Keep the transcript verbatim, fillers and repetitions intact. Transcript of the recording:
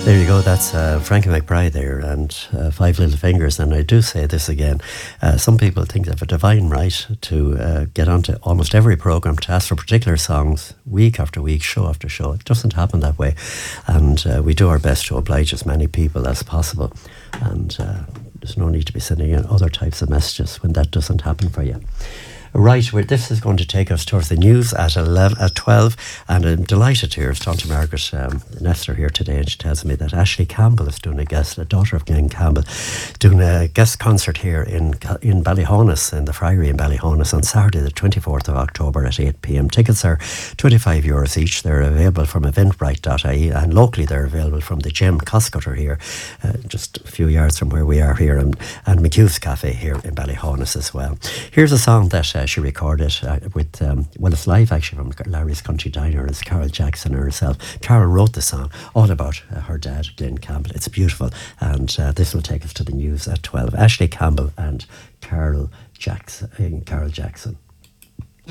There you go, that's uh, Frankie McBride there and uh, Five Little Fingers. And I do say this again, uh, some people think they have a divine right to uh, get onto almost every programme to ask for particular songs week after week, show after show. It doesn't happen that way, and uh, we do our best to oblige as many people as possible, and uh, there's no need to be sending in other types of messages when that doesn't happen for you. Right, well, this is going to take us towards the news at eleven, at twelve, and I'm delighted to hear Tante Margaret um, Nestler here today, and she tells me that Ashley Campbell is doing a guest, the daughter of Glenn Campbell, doing a guest concert here in in Ballyhonus, in the Friary in Ballyhonus, on Saturday the twenty-fourth of October at eight p.m. Tickets are twenty-five euros each. They're available from eventbrite dot I E, and locally they're available from the Gem Coscutter here, uh, just a few yards from where we are here, and, and McHugh's Cafe here in Ballyhonus as well. Here's a song that uh, she recorded uh, with, um, well, it's live actually from Larry's Country Diner. It's Carol Jackson herself. Carol wrote the song all about uh, her dad, Glenn Campbell. It's beautiful, and uh, this will take us to the news at twelve. Ashley Campbell and Carol Jackson. Uh, Carol Jackson.